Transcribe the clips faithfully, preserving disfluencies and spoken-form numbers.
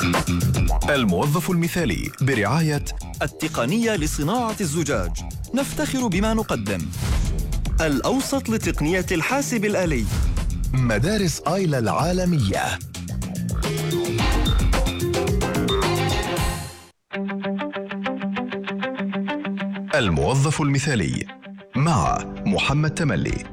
الموظف المثالي برعاية التقنية لصناعة الزجاج، نفتخر بما نقدم. الأوسط لتقنية الحاسب الآلي، مدارس آيلا العالمية. الموظف المثالي مع محمد تملي.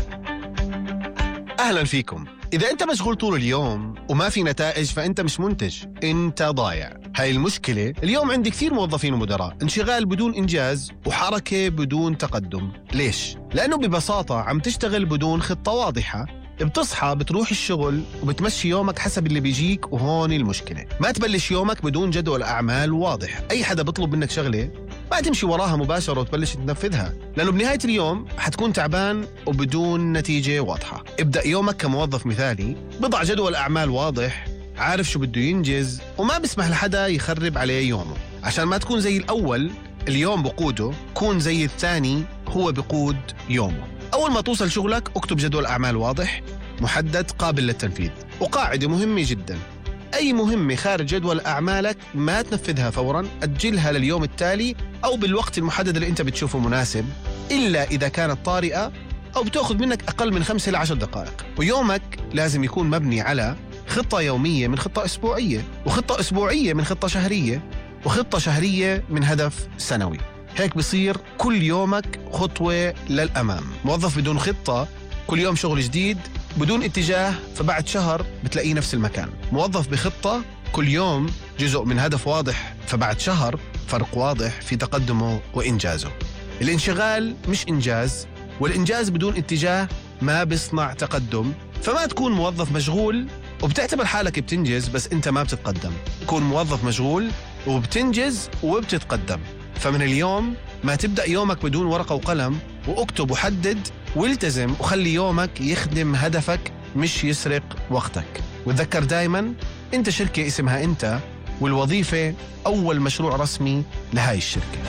أهلا فيكم. إذا أنت مشغول طول اليوم وما في نتائج فأنت مش منتج، أنت ضايع. هاي المشكلة. اليوم عندي كثير موظفين ومدراء انشغال بدون إنجاز وحركة بدون تقدم. ليش؟ لأنه ببساطة عم تشتغل بدون خطة واضحة. بتصحى بتروح الشغل وبتمشي يومك حسب اللي بيجيك، وهون المشكلة. ما تبلش يومك بدون جدول أعمال واضح. أي حدا بيطلب منك شغلة ما تمشي وراها مباشرة وتبلش تنفذها، لأنه بنهاية اليوم حتكون تعبان وبدون نتيجة واضحة. ابدأ يومك كموظف مثالي، بضع جدول أعمال واضح، عارف شو بده ينجز، وما بسمح لحدا يخرب عليه يومه. عشان ما تكون زي الأول اليوم بقوده، كون زي الثاني هو بقود يومه. أول ما توصل شغلك اكتب جدول أعمال واضح محدد قابل للتنفيذ. وقاعدة مهمة جدا: أي مهمة خارج جدول أعمالك ما تنفذها فوراً، أجلها لليوم التالي أو بالوقت المحدد اللي أنت بتشوفه مناسب، إلا إذا كانت طارئة أو بتأخذ منك أقل من خمسة إلى عشر دقائق. ويومك لازم يكون مبني على خطة يومية من خطة أسبوعية، وخطة أسبوعية من خطة شهرية، وخطة شهرية من هدف سنوي. هيك بصير كل يومك خطوة للأمام. موظف بدون خطة كل يوم شغل جديد بدون اتجاه، فبعد شهر بتلاقيه نفس المكان. موظف بخطة كل يوم جزء من هدف واضح، فبعد شهر فرق واضح في تقدمه وإنجازه. الانشغال مش إنجاز، والإنجاز بدون اتجاه ما بيصنع تقدم. فما تكون موظف مشغول وبتعتبر حالك بتنجز بس أنت ما بتتقدم. كون موظف مشغول وبتنجز وبتتقدم. فمن اليوم ما تبدأ يومك بدون ورقة وقلم، واكتب وحدد والتزم، وخلي يومك يخدم هدفك مش يسرق وقتك. وتذكر دايما انت شركة اسمها انت، والوظيفة أول مشروع رسمي لهاي الشركة.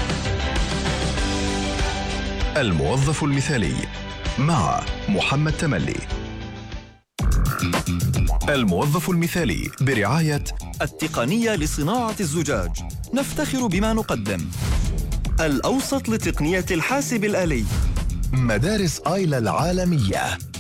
الموظف المثالي مع محمد تملي. الموظف المثالي برعاية التقنية لصناعة الزجاج، نفتخر بما نقدم. الأوسط لتقنية الحاسب الآلي، مدارس آيلا العالمية.